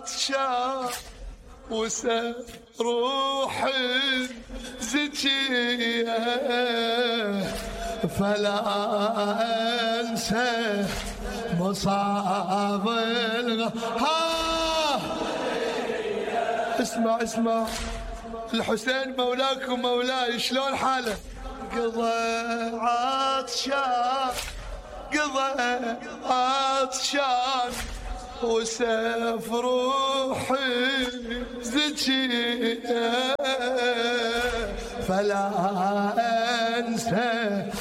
عطشان وسف روحي زكية فلا أنسى مصاب اسمع الحسين مولاكم مولاي شلون حاله؟ قضى عطشان وسف روحي زكية فلا أنسى